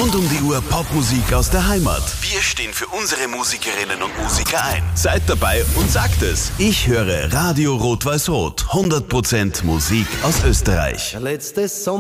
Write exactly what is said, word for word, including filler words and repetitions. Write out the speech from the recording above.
Rund um die Uhr Popmusik aus der Heimat. Wir stehen für unsere Musikerinnen und Musiker ein. Seid dabei und sagt es. Ich höre Radio Rot-Weiß-Rot. hundert Prozent Musik aus Österreich. Letztes Sommer